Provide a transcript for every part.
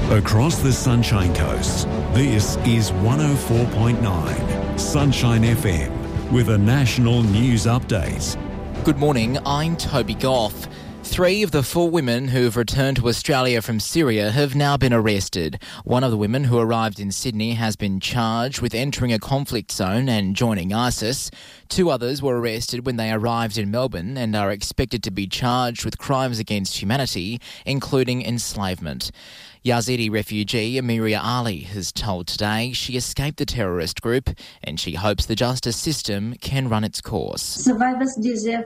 Across the Sunshine Coast, this is 104.9 Sunshine FM with a national news update. Good morning, I'm Toby Goff. 3 of the 4 women who have returned to Australia from Syria have now been arrested. One of the women who arrived in Sydney has been charged with entering a conflict zone and joining ISIS. 2 others were arrested when they arrived in Melbourne and are expected to be charged with crimes against humanity, including enslavement. Yazidi refugee Amiria Ali has told Today she escaped the terrorist group and she hopes the justice system can run its course. Survivors deserve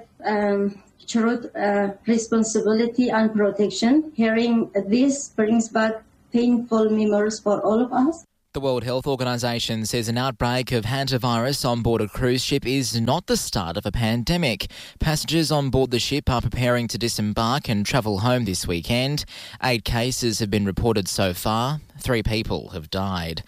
truth, responsibility and protection. Hearing this brings back painful memories for all of us. The World Health Organization says an outbreak of hantavirus on board a cruise ship is not the start of a pandemic. Passengers on board the ship are preparing to disembark and travel home this weekend. 8 cases have been reported so far. 3 people have died.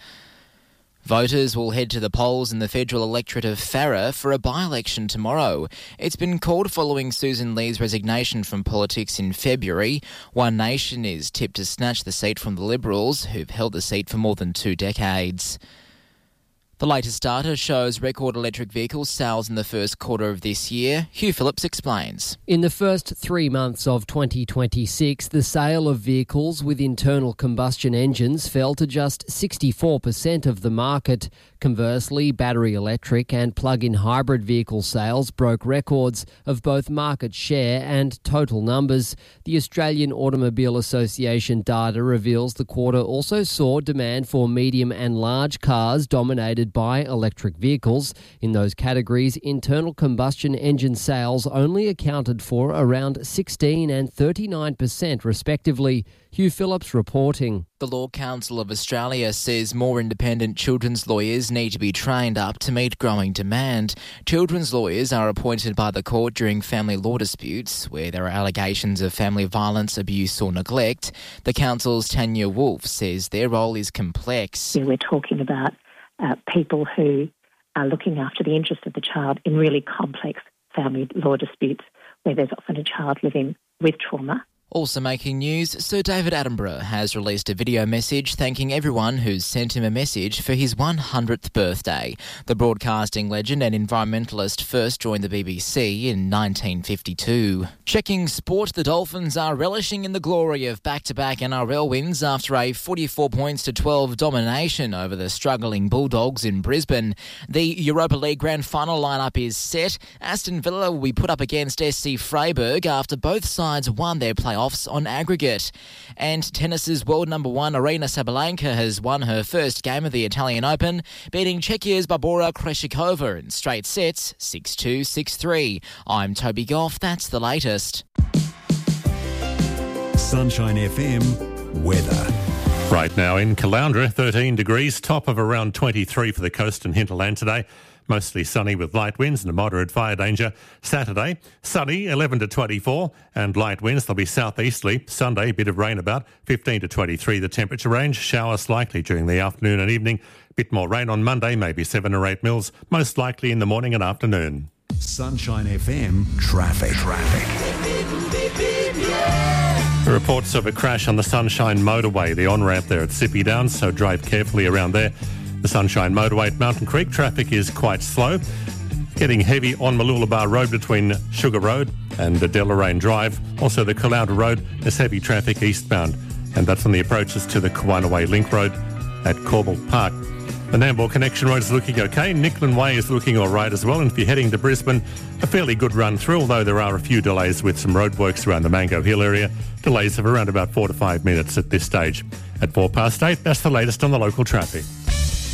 Voters will head to the polls in the federal electorate of Farrer for a by-election tomorrow. It's been called following Susan Lee's resignation from politics in February. One Nation is tipped to snatch the seat from the Liberals, who've held the seat for more than 2 decades. The latest data shows record electric vehicle sales in the first quarter of this year. Hugh Phillips explains. In the first 3 months of 2026, the sale of vehicles with internal combustion engines fell to just 64% of the market. Conversely, battery electric and plug-in hybrid vehicle sales broke records of both market share and total numbers. The Australian Automobile Association data reveals the quarter also saw demand for medium and large cars dominated by electric vehicles. In those categories, internal combustion engine sales only accounted for around 16 and 39% respectively. Hugh Phillips reporting. The Law Council of Australia says more independent children's lawyers need to be trained up to meet growing demand. Children's lawyers are appointed by the court during family law disputes where there are allegations of family violence, abuse or neglect. The council's Tanya Wolfe says their role is complex. We're talking about people who are looking after the interest of the child in really complex family law disputes where there's often a child living with trauma. Also making news, Sir David Attenborough has released a video message thanking everyone who's sent him a message for his 100th birthday. The broadcasting legend and environmentalist first joined the BBC in 1952. Checking sport, the Dolphins are relishing in the glory of back-to-back NRL wins after a 44 points to 12 domination over the struggling Bulldogs in Brisbane. The Europa League grand final lineup is set. Aston Villa will be put up against SC Freiburg after both sides won their playoffs on aggregate. And tennis's world number 1 Aryna Sabalenka has won her first game of the Italian Open, beating Czechia's Barbora Krejcikova in straight sets 6-2, 6-3. I'm Toby Goff, that's the latest. Sunshine FM weather. Right now in Caloundra, 13 degrees, top of around 23 for the coast and hinterland today. Mostly sunny with light winds and a moderate fire danger. Saturday, sunny, 11 to 24, and light winds. They'll be southeasterly. Sunday, a bit of rain about, 15 to 23 the temperature range. Showers likely during the afternoon and evening. Bit more rain on Monday, maybe 7 or 8 mils, most likely in the morning and afternoon. Sunshine FM traffic. Reports of a crash on the Sunshine Motorway, the on-ramp there at Sippy Downs, so drive carefully around there. The Sunshine Motorway at Mountain Creek, traffic is quite slow. Getting heavy on Mooloolaba Road between Sugar Road and Deloraine Drive. Also the Caloundra Road, there's heavy traffic eastbound, and that's on the approaches to the Kawanaway Link Road at Corbel Park. The Nambour Connection Road is looking okay. Nicklin Way is looking all right as well. And if you're heading to Brisbane, a fairly good run through, although there are a few delays with some roadworks around the Mango Hill area. Delays of around about 4 to 5 minutes at this stage. At 8:04, that's the latest on the local traffic.